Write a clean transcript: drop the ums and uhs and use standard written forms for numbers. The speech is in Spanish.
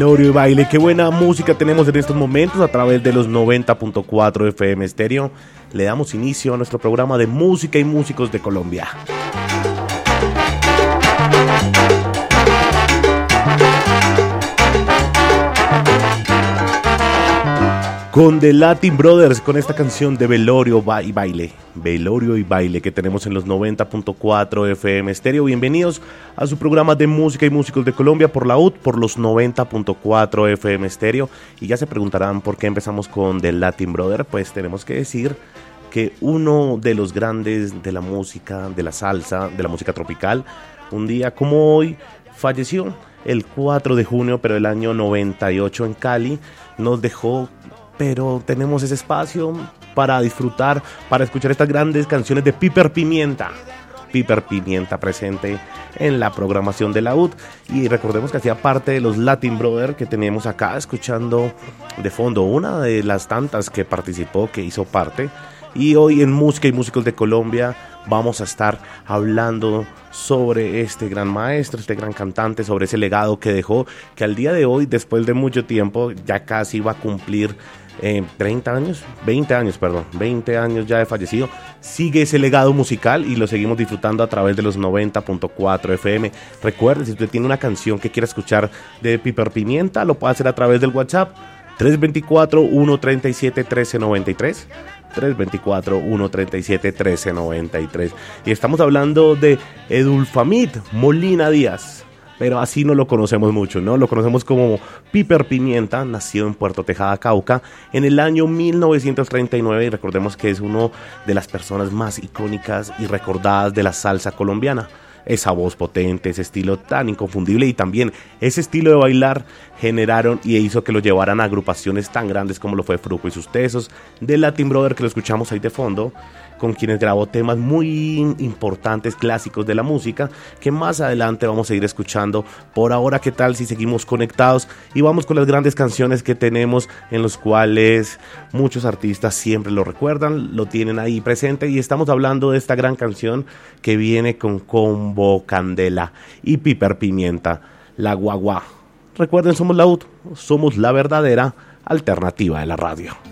Velorio y Baile. Qué buena música tenemos en estos momentos a través de los 90.4 FM Estéreo. Le damos inicio a nuestro programa de música y músicos de Colombia. Con The Latin Brothers, con esta canción de Velorio y Baile. Velorio y Baile que tenemos en los 90.4 FM Estéreo. Bienvenidos a su programa de música y músicos de Colombia por la UT, por los 90.4 FM Estéreo. Y ya se preguntarán por qué empezamos con The Latin Brothers. Pues tenemos que decir que uno de los grandes de la música, de la salsa, de la música tropical, un día como hoy falleció el 4 de junio, pero del año 98 en Cali. Nos dejó, pero tenemos ese espacio para disfrutar, para escuchar estas grandes canciones de Piper Pimienta. Piper Pimienta presente en la programación de la UT. Y recordemos que hacía parte de los Latin Brothers que tenemos acá escuchando de fondo, una de las tantas que participó, que hizo parte. Y hoy en Música y Músicos de Colombia vamos a estar hablando sobre este gran maestro, este gran cantante, sobre ese legado que dejó, que al día de hoy, después de mucho tiempo, ya casi va a cumplir 20 años ya de fallecido, sigue ese legado musical y lo seguimos disfrutando a través de los 90.4 FM. Recuerde, si usted tiene una canción que quiera escuchar de Piper Pimienta, lo puede hacer a través del WhatsApp 324-137-1393. 324-137-1393. Y estamos hablando de Edulfamid Molina Díaz, pero así no lo conocemos mucho, ¿no? Lo conocemos como Piper Pimienta. Nació en Puerto Tejada, Cauca, en el año 1939, y recordemos que es una de las personas más icónicas y recordadas de la salsa colombiana. Esa voz potente, ese estilo tan inconfundible y también ese estilo de bailar generaron y hizo que lo llevaran a agrupaciones tan grandes como lo fue Fruco y sus Tesos, de Latin Brother, que lo escuchamos ahí de fondo, con quienes grabó temas muy importantes, clásicos de la música, que más adelante vamos a ir escuchando. Por ahora, ¿qué tal si seguimos conectados y vamos con las grandes canciones que tenemos, en los cuales muchos artistas siempre lo recuerdan, lo tienen ahí presente? Y estamos hablando de esta gran canción que viene con Combo Candela y Piper Pimienta, La Guagua. Recuerden, somos la UT, somos la verdadera alternativa de la radio.